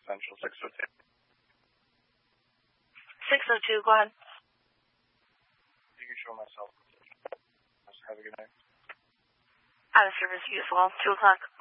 Central 602. 602, go ahead. You can show myself. Have a good night. Out of service, you as well. 2 o'clock.